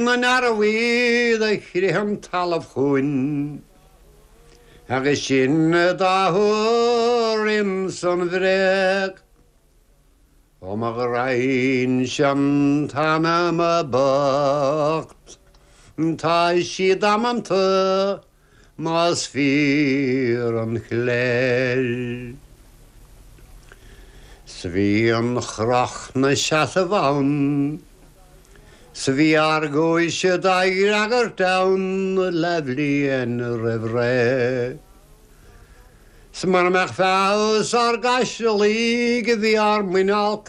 Yn ar y wydd y chyrham talaf chwn, ag y sy'n y dahwr imson freg. O mag rhain sian tan am y bocht, ta sydd am ty, mas fyr yn chlel. Sfi yn chroch na siath y fawn, sfi ar gwys y dair ag yr dawn, leflu yn y refre. Sma'r mech faws o'r gall y lig fi ar mwynol